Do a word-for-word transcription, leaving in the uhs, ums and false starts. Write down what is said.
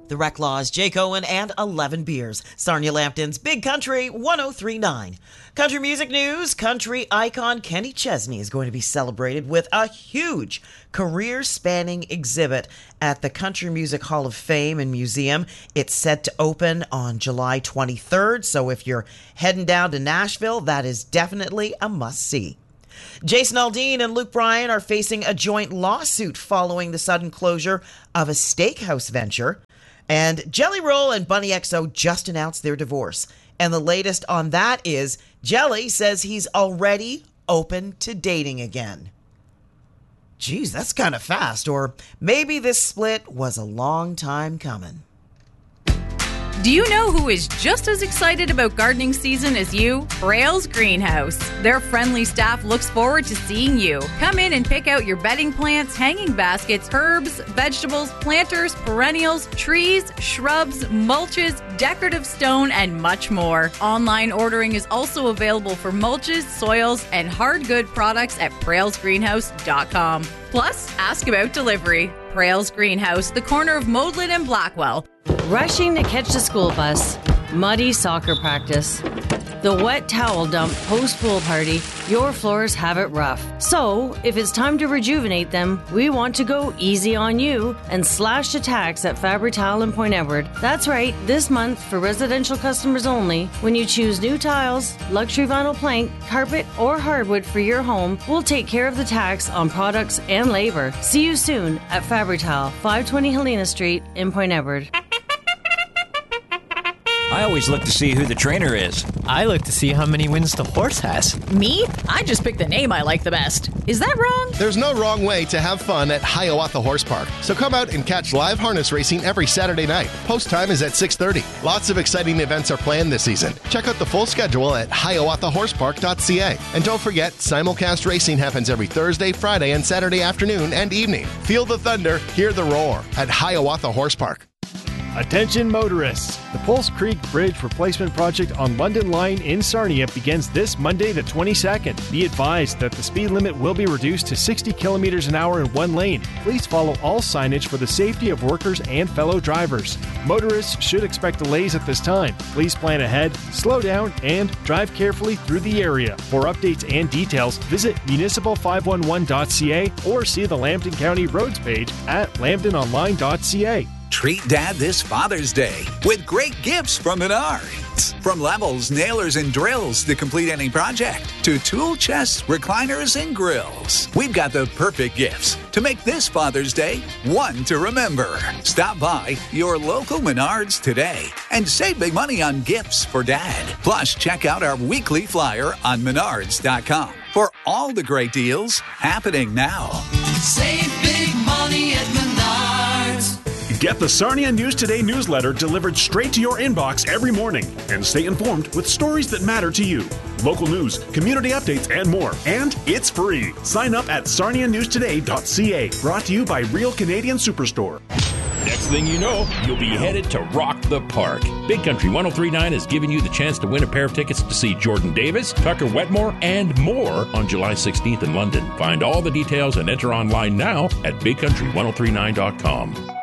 The Rec Laws, Jake Owen, and eleven Beers. Sarnia Lambton's Big Country one oh three point nine. Country music news. Country icon Kenny Chesney is going to be celebrated with a huge career-spanning exhibit at the Country Music Hall of Fame and Museum. It's set to open on July twenty-third, so if you're heading down to Nashville, that is definitely a must-see. Jason Aldean and Luke Bryan are facing a joint lawsuit following the sudden closure of a steakhouse venture. And Jelly Roll and Bunny X O just announced their divorce. And the latest on that is Jelly says he's already open to dating again. Geez, that's kind of fast. Or maybe this split was a long time coming. Do you know who is just as excited about gardening season as you? Praile's Greenhouse. Their friendly staff looks forward to seeing you. Come in and pick out your bedding plants, hanging baskets, herbs, vegetables, planters, perennials, trees, shrubs, mulches, decorative stone, and much more. Online ordering is also available for mulches, soils, and hard good products at prails greenhouse dot com. Plus, ask about delivery. Praile's Greenhouse, the corner of Modeland and Blackwell. Rushing to catch the school bus, muddy soccer practice, the wet towel dump post-pool party, your floors have it rough. So, if it's time to rejuvenate them, we want to go easy on you and slash the tax at Fabri-Tile in Point Edward. That's right, this month, for residential customers only, when you choose new tiles, luxury vinyl plank, carpet, or hardwood for your home, we'll take care of the tax on products and labor. See you soon at Fabri-Tile, five twenty Helena Street in Point Edward. I always look to see who the trainer is. I look to see how many wins the horse has. Me? I just pick the name I like the best. Is that wrong? There's no wrong way to have fun at Hiawatha Horse Park. So come out and catch live harness racing every Saturday night. Post time is at six thirty. Lots of exciting events are planned this season. Check out the full schedule at hiawatha horse park dot c a. And don't forget, simulcast racing happens every Thursday, Friday, and Saturday afternoon and evening. Feel the thunder, hear the roar at Hiawatha Horse Park. Attention motorists! The Pulse Creek Bridge replacement project on London Line in Sarnia begins this Monday the twenty-second. Be advised that the speed limit will be reduced to sixty kilometers an hour in one lane. Please follow all signage for the safety of workers and fellow drivers. Motorists should expect delays at this time. Please plan ahead, slow down, and drive carefully through the area. For updates and details, visit municipal five one one dot c a or see the Lambton County Roads page at lambton online dot c a. Treat Dad this Father's Day with great gifts from Menards. From levels, nailers, and drills to complete any project, to tool chests, recliners, and grills. We've got the perfect gifts to make this Father's Day one to remember. Stop by your local Menards today and save big money on gifts for Dad. Plus, check out our weekly flyer on menards dot com for all the great deals happening now. Save big money at Menards. Get the Sarnia News Today newsletter delivered straight to your inbox every morning and stay informed with stories that matter to you. Local news, community updates, and more. And it's free. Sign up at sarnia news today dot c a. Brought to you by Real Canadian Superstore. Next thing you know, you'll be headed to Rock the Park. Big Country one oh three point nine is giving you the chance to win a pair of tickets to see Jordan Davis, Tucker Wetmore, and more on July sixteenth in London. Find all the details and enter online now at big country one oh three point nine dot com.